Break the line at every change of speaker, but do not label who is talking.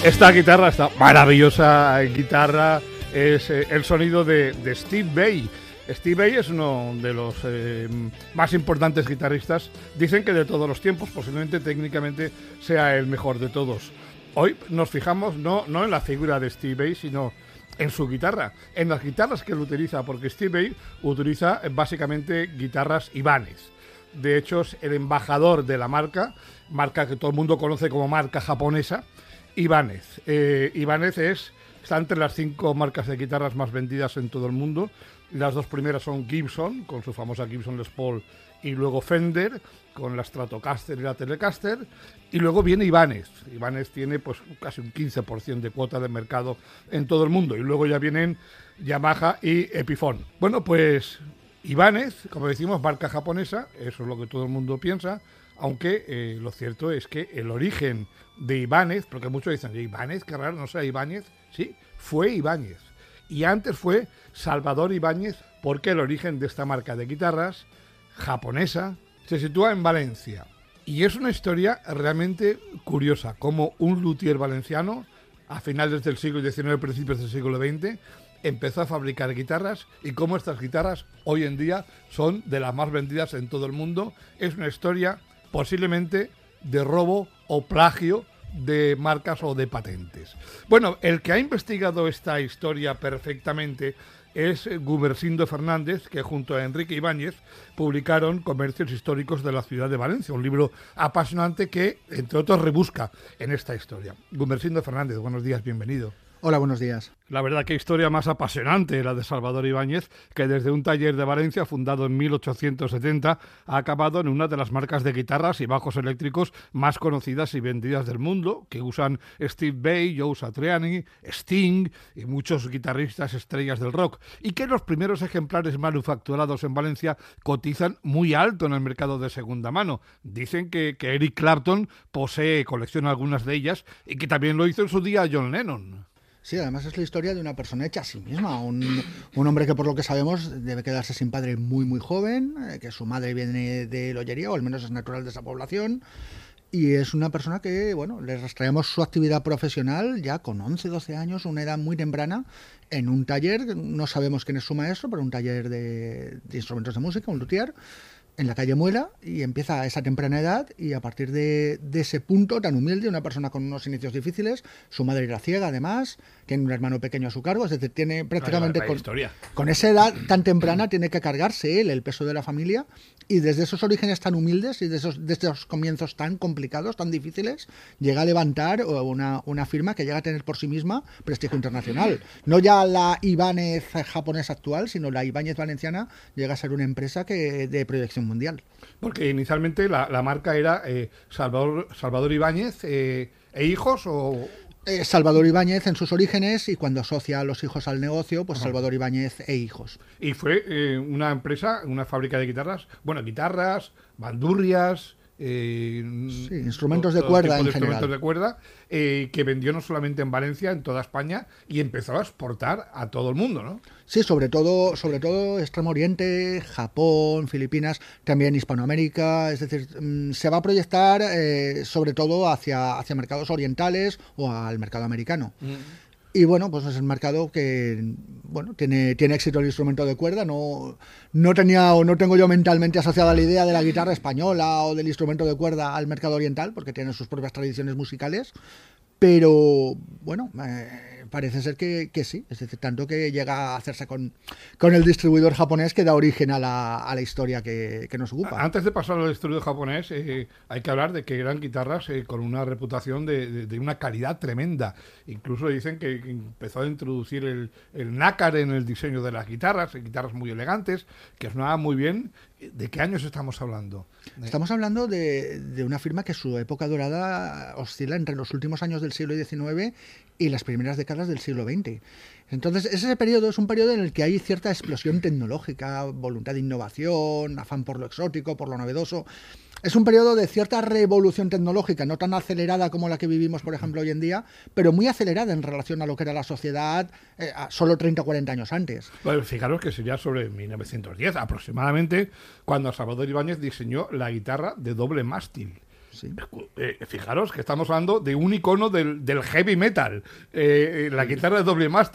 Esta guitarra, esta maravillosa guitarra, es el sonido de Steve Vai. Steve Vai es uno de los más importantes guitarristas, dicen que de todos los tiempos, posiblemente técnicamente sea el mejor de todos. Hoy nos fijamos no en la figura de Steve Vai, sino en su guitarra, en las guitarras que él utiliza, porque Steve Vai utiliza básicamente guitarras Ibanez. De hecho, es el embajador de la marca que todo el mundo conoce como marca japonesa, Ibanez. Ibanez está entre las 5 marcas de guitarras más vendidas en todo el mundo. Las 2 primeras son Gibson, con su famosa Gibson Les Paul, y luego Fender, con la Stratocaster y la Telecaster, y luego viene Ibanez. Ibanez tiene pues casi un 15% de cuota de mercado en todo el mundo, y luego ya vienen Yamaha y Epiphone. Bueno, pues Ibanez, como decimos, marca japonesa, eso es lo que todo el mundo piensa, aunque lo cierto es que el origen de Ibanez, porque muchos dicen, Ibanez, qué raro, no sea Ibáñez, sí, fue Ibáñez. Y antes fue Salvador Ibáñez, porque el origen de esta marca de guitarras japonesa se sitúa en Valencia. Y es una historia realmente curiosa, como un luthier valenciano, a finales del siglo XIX, principios del siglo XX, empezó a fabricar guitarras, y cómo estas guitarras hoy en día son de las más vendidas en todo el mundo. Es una historia posiblemente de robo o plagio de marcas o de patentes. Bueno, el que ha investigado esta historia perfectamente es Gumersindo Fernández, que junto a Enrique Ibáñez publicaron Comercios Históricos de la Ciudad de Valencia, un libro apasionante que, entre otros, rebusca en esta historia. Gumersindo Fernández, buenos días, bienvenido.
Hola, buenos días.
La verdad, qué historia más apasionante la de Salvador Ibáñez, que desde un taller de Valencia fundado en 1870 ha acabado en una de las marcas de guitarras y bajos eléctricos más conocidas y vendidas del mundo, que usan Steve Vai, Joe Satriani, Sting y muchos guitarristas estrellas del rock, y que los primeros ejemplares manufacturados en Valencia cotizan muy alto en el mercado de segunda mano. Dicen que Eric Clapton colecciona algunas de ellas, y que también lo hizo en su día John Lennon.
Sí, además es la historia de una persona hecha a sí misma, un hombre que por lo que sabemos debe quedarse sin padre muy muy joven, que su madre viene de Lollería, o al menos es natural de esa población, y es una persona que, bueno, le rastreamos su actividad profesional ya con 11, 12 años, una edad muy temprana, en un taller, no sabemos quién es su maestro, pero un taller de instrumentos de música, un luthier, en la calle Muela, y empieza a esa temprana edad, y a partir de ese punto tan humilde, una persona con unos inicios difíciles, su madre era ciega además, tiene un hermano pequeño a su cargo, es decir, tiene prácticamente con esa edad tan temprana tiene que cargarse él el peso de la familia, y desde esos orígenes tan humildes y desde esos comienzos tan complicados, tan difíciles, llega a levantar una firma que llega a tener por sí misma prestigio internacional. No ya la Ibáñez japonesa actual, sino la Ibáñez valenciana llega a ser una empresa de proyección mundial.
Porque inicialmente la marca era Salvador Ibáñez e hijos, o...
Salvador Ibáñez en sus orígenes, y cuando asocia a los hijos al negocio, pues Salvador Ibáñez e hijos.
Y fue una empresa, una fábrica de guitarras, guitarras, bandurrias...
sí, instrumentos de cuerda en general.
Instrumentos de cuerda, que vendió no solamente en Valencia, en toda España, y empezó a exportar a todo el mundo, ¿no?
Sí, sobre todo Extremo Oriente, Japón, Filipinas, también Hispanoamérica, es decir, se va a proyectar sobre todo hacia mercados orientales o al mercado americano. Y bueno, pues es el mercado que tiene éxito el instrumento de cuerda. No tengo yo mentalmente asociada la idea de la guitarra española o del instrumento de cuerda al mercado oriental, porque tiene sus propias tradiciones musicales. Pero bueno, parece ser que sí, es decir, tanto que llega a hacerse con el distribuidor japonés que da origen a la historia que nos ocupa.
Antes de pasar al distribuidor japonés, hay que hablar de que eran guitarras con una reputación de una calidad tremenda. Incluso dicen que empezó a introducir el nácar en el diseño de las guitarras muy elegantes, que sonaban muy bien. ¿De qué años estamos hablando?
Estamos hablando de una firma que su época dorada oscila entre los últimos años del siglo XIX y las primeras décadas del siglo XX. Entonces, ese periodo es un periodo en el que hay cierta explosión tecnológica, voluntad de innovación, afán por lo exótico, por lo novedoso. Es un periodo de cierta revolución tecnológica, no tan acelerada como la que vivimos, por ejemplo, hoy en día, pero muy acelerada en relación a lo que era la sociedad solo 30 o 40 años antes.
Bueno, fijaros que sería sobre 1910 aproximadamente, cuando Salvador Ibáñez diseñó la guitarra de doble mástil.
sí.
Fijaros que estamos hablando de un icono del heavy metal. La guitarra de doble mástil.